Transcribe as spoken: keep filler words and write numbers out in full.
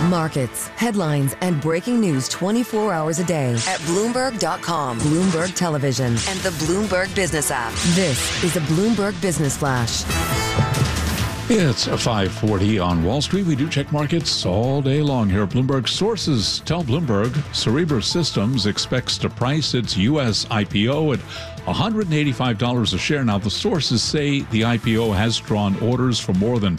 Markets, headlines, and breaking news twenty-four hours a day at Bloomberg dot com, Bloomberg Television, and the Bloomberg Business app. This is a Bloomberg Business Flash. It's a five forty on Wall Street. We do check markets all day long here at Bloomberg. Sources tell Bloomberg Cerebras Systems expects to price its U S I P O at one hundred eighty-five dollars a share. Now, the sources say the I P O has drawn orders for more than